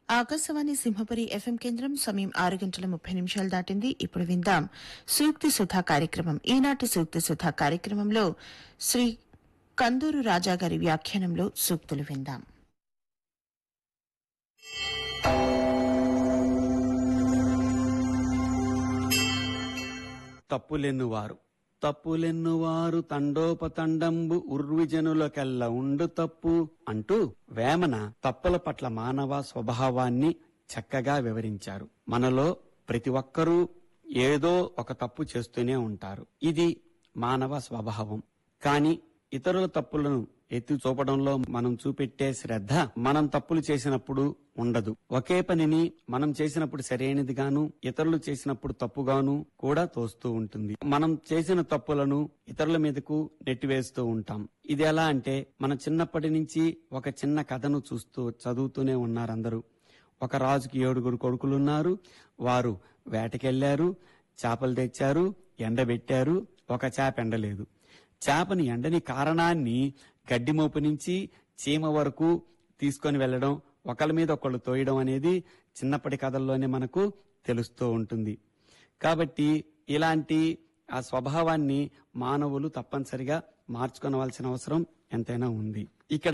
Akashvani Simhapuri FM కేంద్రం సమయం 6:30 దాటింది. ఇప్పుడు విందాం సూక్తి సుధా కార్యక్రమం. ఈనాటి సూక్తి సుధా కార్యక్రమంలో శ్రీ కందూరు రాజా గారి వ్యాఖ్యానంలో సూక్తులు విందాం. తప్పులెన్నువారు తండోపతండంబు ఉర్విజనులకెల్ల ఉండు తప్పు అంటూ వేమన తప్పుల పట్ల మానవ స్వభావాన్ని చక్కగా వివరించారు. మనలో ప్రతి ఒక్కరూ ఏదో ఒక తప్పు చేస్తూనే ఉంటారు. ఇది మానవ స్వభావం. కానీ ఇతరుల తప్పులను ఎత్తి చూపడంలో మనం చూపెట్టే శ్రద్ధ మనం తప్పులు చేసినప్పుడు ఉండదు. ఒకే పనిని మనం చేసినప్పుడు సరైనదిగాను, ఇతరులు చేసినప్పుడు తప్పుగాను కూడా తోస్తూ ఉంటుంది. మనం చేసిన తప్పులను ఇతరుల మీదకు నెట్టివేస్తూ ఉంటాం. ఇది ఎలా అంటే, మన చిన్నప్పటి నుంచి ఒక చిన్న కథను చదువుతూనే ఉన్నారు అందరూ. ఒక రాజుకి 7 కొడుకులున్నారు. వారు వేటకెళ్లారు, చేపలు తెచ్చారు, ఎండబెట్టారు. ఒక చేప ఎండలేదు. చేపని ఎండని కారణాన్ని గడ్డి మోపు నుంచి చీమ వరకు తీసుకొని వెళ్లడం, ఒకళ్ళ మీద ఒకళ్ళు తోయడం అనేది చిన్నప్పటి కథల్లోనే మనకు తెలుస్తూ ఉంటుంది. కాబట్టి ఇలాంటి ఆ స్వభావాన్ని మానవులు తప్పనిసరిగా మార్చుకోవాల్సిన అవసరం ఎంతైనా ఉంది. ఇక్కడ